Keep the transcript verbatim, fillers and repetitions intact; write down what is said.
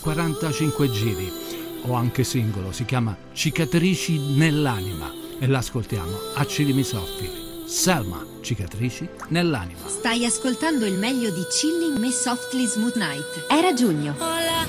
quarantacinque giri, o anche singolo, si chiama Cicatrici nell'anima e l'ascoltiamo a Chilimi Softly. Selma, Cicatrici nell'anima. Stai ascoltando il meglio di Chilling Me Softly Smooth Night. Era giugno. Hola,